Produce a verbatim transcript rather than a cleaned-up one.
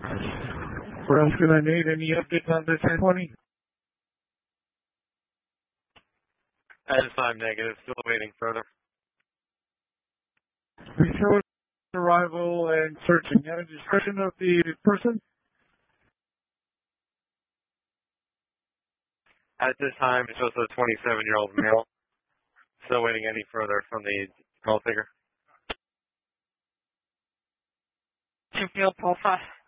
What else can I need? Any updates on this ten twenty? At this time, negative. Still waiting further. We showed arrival and searching. Any description of the person? At this time, it's just a twenty-seven-year-old male. Still waiting any further from the call figure. Two field profile.